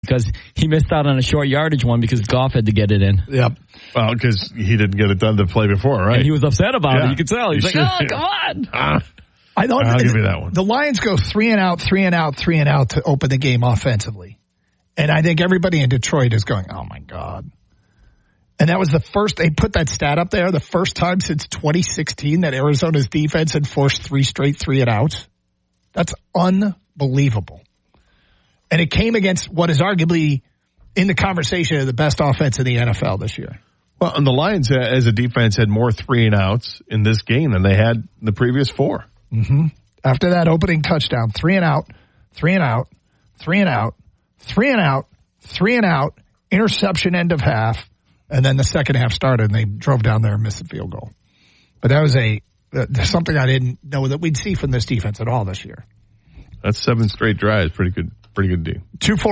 because he missed out on a short yardage one because Goff had to get it in. Yep. Well, because he didn't get it done the play before, right? And he was upset about it. You could tell. He's like, should. come on. I'll give you that one. The Lions go 3 and out to open the game offensively. And I think everybody in Detroit is going, oh, my God. And that was the first, they put that stat up there, the first time since 2016 that Arizona's defense had forced 3 straight 3 and outs. That's unbelievable. And it came against what is arguably in the conversation of the best offense in the NFL this year. Well, and the Lions as a defense had more 3 and outs in this game than they had in the previous 4. Mm-hmm. After that opening touchdown, 3 and out, 3 and out, 3 and out, 3 and out, 3 and out, interception end of half, and then the second half started and they drove down there and missed the field goal. But that was something I didn't know that we'd see from this defense at all this year. That's 7 straight drives. Pretty good deal.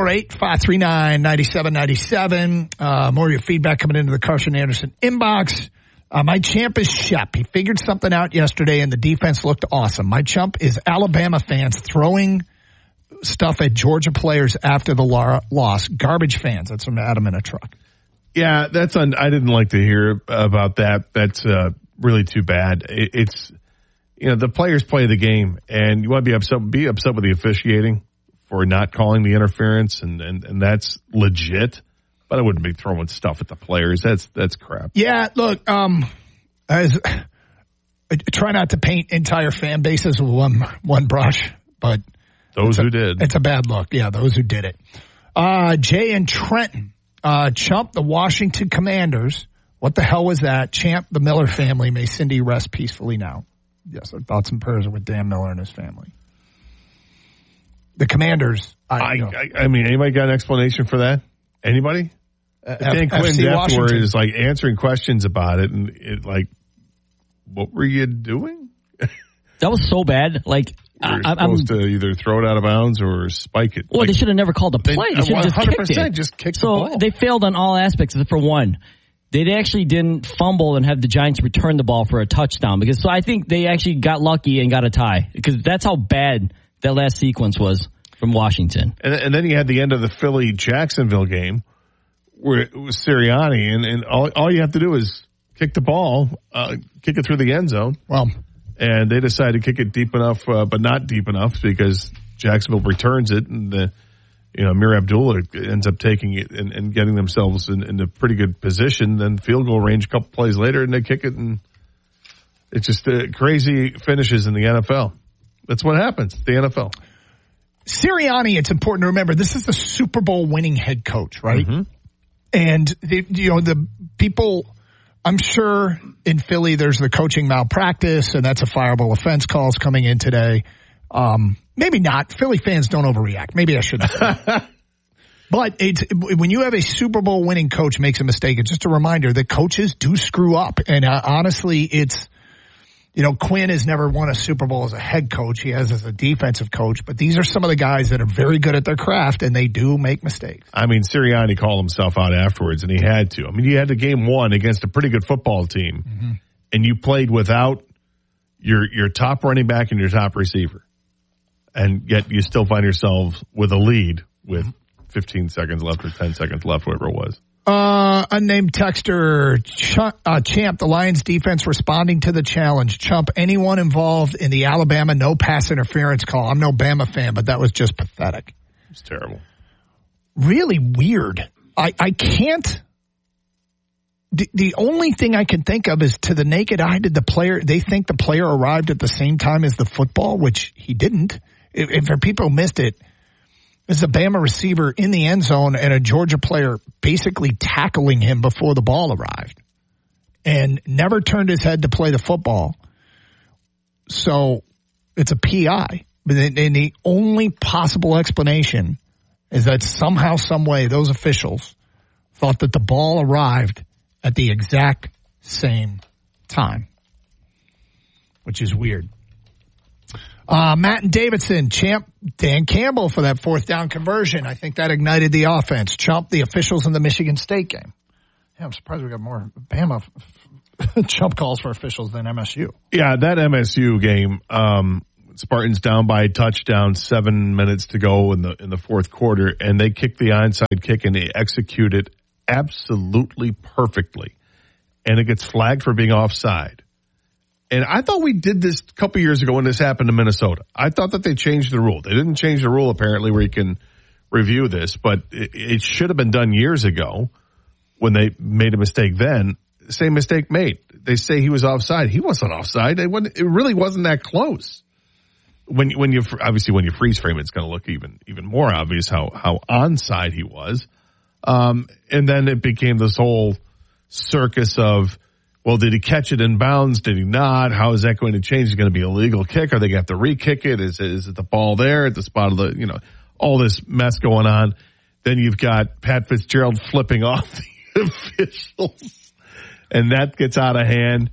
248-539-9797. More of your feedback coming into the Carson Anderson inbox. My champ is Shep. He figured something out yesterday, and the defense looked awesome. My chump is Alabama fans throwing stuff at Georgia players after the loss. Garbage fans. That's from Adam in a truck. Yeah, I didn't like to hear about that. That's really too bad. It's the players play the game, and you want to be upset with the officiating for not calling the interference, and that's legit. But I wouldn't be throwing stuff at the players. That's crap. Yeah, look, try not to paint entire fan bases with one brush, but those who did. It's a bad look. Yeah, those who did it. Jay and Trenton, Chump, the Washington Commanders. What the hell was that? Champ, the Miller family. May Cindy rest peacefully now. Yes, our thoughts and prayers are with Dan Miller and his family. The Commanders. I mean, anybody got an explanation for that? Anybody? Dan Quinn's afterward is like answering questions about it, and what were you doing? That was so bad. Like, you're supposed to either throw it out of bounds or spike it. Well, they should have never called the play. They should have just kicked it. Just kicked the ball. So they failed on all aspects except for one. They actually didn't fumble and have the Giants return the ball for a touchdown. So I think they actually got lucky and got a tie. Because that's how bad that last sequence was from Washington. And then you had the end of the Philly-Jacksonville game where it was Sirianni, and all you have to do is kick the ball, kick it through the end zone. Well, and they decided to kick it deep enough, but not deep enough because Jacksonville returns it, and Amir Abdullah ends up taking it and getting themselves in a pretty good position. Then field goal range a couple plays later, and they kick it, and it's just crazy finishes in the NFL. That's what happens. The NFL. Sirianni, it's important to remember, this is the Super Bowl winning head coach, right? Mm-hmm. And the people, I'm sure in Philly, there's the coaching malpractice, and that's a fireable offense calls coming in today. Maybe not. Philly fans don't overreact. Maybe I shouldn't say that. But when you have a Super Bowl winning coach makes a mistake, it's just a reminder that coaches do screw up. And honestly, it's, Quinn has never won a Super Bowl as a head coach. He has as a defensive coach. But these are some of the guys that are very good at their craft, and they do make mistakes. I mean, Sirianni called himself out afterwards, and he had to. I mean, you had the game 1 against a pretty good football team, mm-hmm. and you played without your top running back and your top receiver. And yet you still find yourself with a lead with 15 seconds left or 10 seconds left, whatever it was. Unnamed texter, Champ, the Lions defense responding to the challenge. Chump, anyone involved in the Alabama no pass interference call? I'm no Bama fan, but that was just pathetic. It's terrible. Really weird. I can't. The only thing I can think of is to the naked eye, they think the player arrived at the same time as the football, which he didn't. If people missed it, this is a Bama receiver in the end zone and a Georgia player basically tackling him before the ball arrived and never turned his head to play the football. So it's a PI. And the only possible explanation is that somehow, some way, those officials thought that the ball arrived at the exact same time, which is weird. Matt and Davidson, Champ, Dan Campbell for that 4th down conversion. I think that ignited the offense. Chump, the officials in the Michigan State game. Yeah, I'm surprised we got more Bama Chump calls for officials than MSU. Yeah, that MSU game, Spartans down by a touchdown, 7 minutes to go in the fourth quarter, and they kick the onside kick and they execute it absolutely perfectly. And it gets flagged for being offside. And I thought we did this a couple years ago when this happened to Minnesota. I thought that they changed the rule. They didn't change the rule, apparently, where you can review this, but it should have been done years ago when they made a mistake then. Same mistake made. They say he was offside. He wasn't offside. It really wasn't that close. When you freeze frame, it's going to look even more obvious how onside he was. And then it became this whole circus of, well, did he catch it in bounds? Did he not? How is that going to change? Is it going to be a legal kick? Are they going to have to re-kick it? Is it the ball there at the spot of the, all this mess going on? Then you've got Pat Fitzgerald flipping off the officials, and that gets out of hand.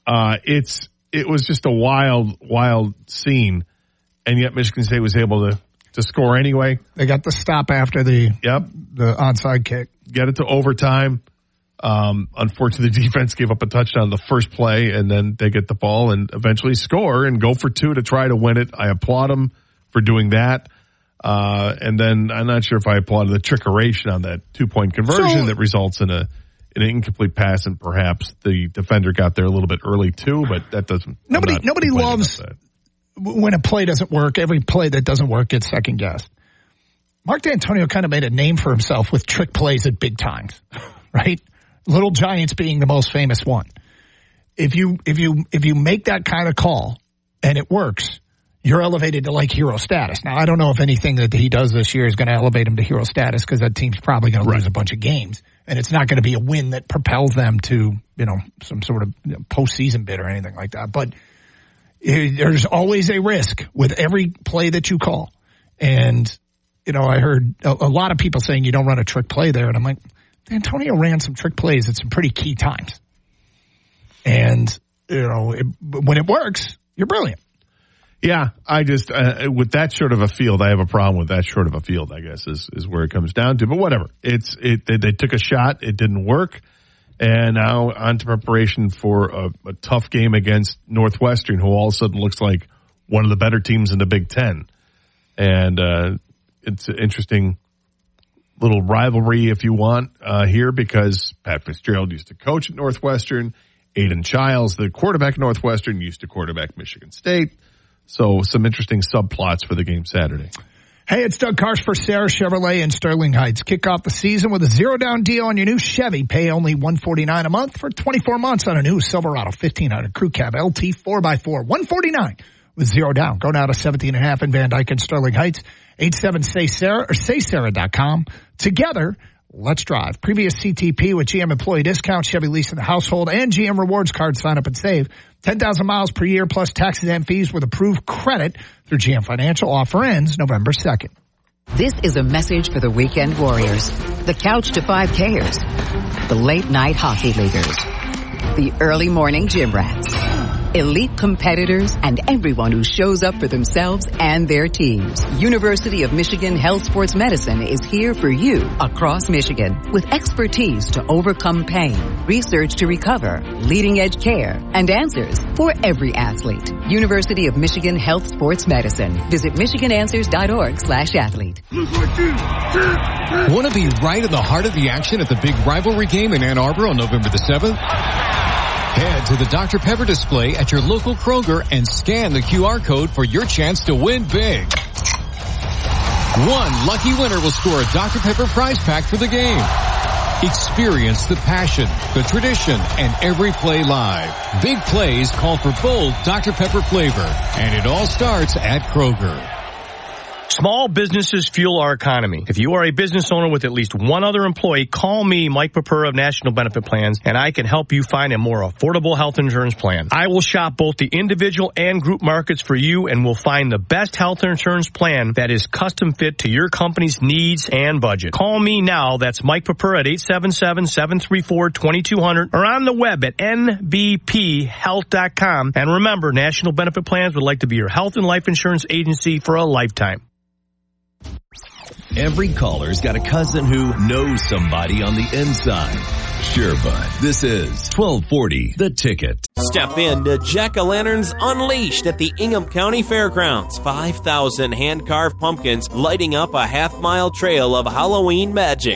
It was just a wild scene, and yet Michigan State was able to score anyway. They got the stop after the onside kick. Get it to overtime. Unfortunately, the defense gave up a touchdown the first play, and then they get the ball and eventually score and go for two to try to win it. I applaud them for doing that. And then I'm not sure if I applauded the trickeration on that 2-point conversion that results in an incomplete pass, and perhaps the defender got there a little bit early too, but that doesn't. Nobody loves when a play doesn't work. Every play that doesn't work gets second guessed. Mark D'Antonio kind of made a name for himself with trick plays at big times, right? Little Giants being the most famous one. If you make that kind of call and it works, you're elevated to like hero status. Now, I don't know if anything that he does this year is going to elevate him to hero status, because that team's probably going to lose a bunch of games, and it's not going to be a win that propels them to, some sort of postseason bid or anything like that. But there's always a risk with every play that you call. And, I heard a lot of people saying you don't run a trick play there, and I'm like, Antonio ran some trick plays at some pretty key times. And, when it works, you're brilliant. Yeah, I just, with that short of a field, I have a problem with that short of a field, I guess, is where it comes down to. But whatever. They took a shot. It didn't work. And now on to preparation for a tough game against Northwestern, who all of a sudden looks like one of the better teams in the Big Ten. And it's an interesting little rivalry, if you want, here, because Pat Fitzgerald used to coach at Northwestern. Aiden Childs, the quarterback at Northwestern, used to quarterback Michigan State. So some interesting subplots for the game Saturday. Hey, it's Doug Karsch for Sarah Chevrolet in Sterling Heights. Kick off the season with a $0 deal on your new Chevy. Pay only $149 a month for 24 months on a new Silverado 1500 Crew Cab LT 4x4. $149 with $0 down. Go now to 17.5 in Van Dyke and Sterling Heights. 87-SAY-SARAH or saysarah.com. Together, let's drive. Previous CTP with GM employee discount, Chevy lease in the household, and GM rewards card. Sign up and save 10,000 miles per year plus taxes and fees with approved credit through GM Financial. Offer ends November 2nd. This is a message for the weekend warriors, the couch to 5Kers, the late night hockey leaguers, the early morning gym rats, elite competitors, and everyone who shows up for themselves and their teams. University of Michigan Health Sports Medicine is here for you across Michigan with expertise to overcome pain, research to recover, leading edge care, and answers for every athlete. University of Michigan Health Sports Medicine. Visit michiganAnswers.org/athlete. Want to be right in the heart of the action at the big rivalry game in Ann Arbor on November the 7th? Head to the Dr. Pepper display at your local Kroger and scan the QR code for your chance to win big. One lucky winner will score a Dr. Pepper prize pack for the game. Experience the passion, the tradition, and every play live. Big plays call for bold Dr. Pepper flavor, and it all starts at Kroger. Small businesses fuel our economy. If you are a business owner with at least one other employee, call me, Mike Pepper of National Benefit Plans, and I can help you find a more affordable health insurance plan. I will shop both the individual and group markets for you, and will find the best health insurance plan that is custom fit to your company's needs and budget. Call me now. That's Mike Pepper at 877-734-2200 or on the web at nbphealth.com. And remember, National Benefit Plans would like to be your health and life insurance agency for a lifetime. Every caller's got a cousin who knows somebody on the inside. Sure, bud. This is 1240 The Ticket. Step in to Jack-O-Lanterns Unleashed at the Ingham County Fairgrounds. 5,000 hand-carved pumpkins lighting up a half-mile trail of Halloween magic.